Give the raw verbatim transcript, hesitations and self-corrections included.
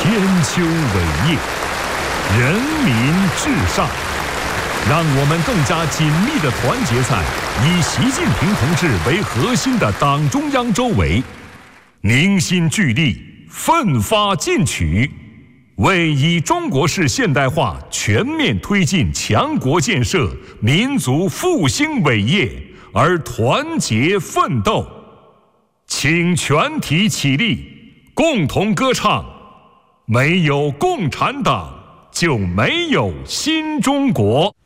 千秋伟业，人民至上。让我们更加紧密地团结在以习近平同志为核心的党中央周围，凝心聚力，奋发进取，为以中国式现代化全面推进强国建设、民族复兴伟业而团结奋斗。请全体起立，共同歌唱：没有共产党，就没有新中国。